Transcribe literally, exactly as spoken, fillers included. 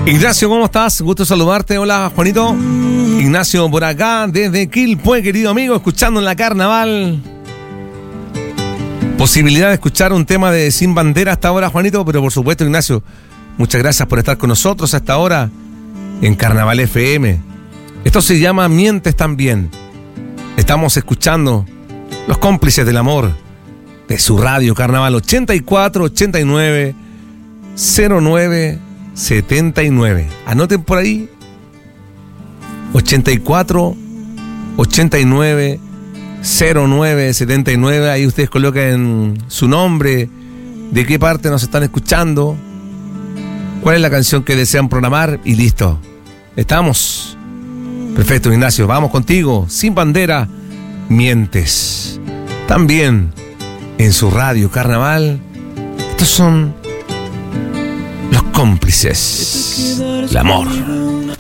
Ignacio, ¿cómo estás? Gusto saludarte. Hola, Juanito. Ignacio por acá, desde Quilpué, querido amigo, escuchando en la Carnaval. Posibilidad de escuchar un tema de Sin Bandera hasta ahora, Juanito, pero por supuesto, Ignacio, muchas gracias por estar con nosotros hasta ahora en Carnaval F M. Esto se llama Mientes también. Estamos escuchando Los Cómplices del Amor de su radio Carnaval ochenta y cuatro ochenta y nueve cero nueve setenta y nueve. Anoten por ahí. ochenta y cuatro ochenta y nueve cero nueve setenta y nueve. Ahí ustedes colocan su nombre, de qué parte nos están escuchando, cuál es la canción que desean programar y listo. ¿Estamos? Perfecto, Ignacio. Vamos contigo. Sin Bandera, Mientes. También en su radio Carnaval. Estos son Los Cómplices del Amor.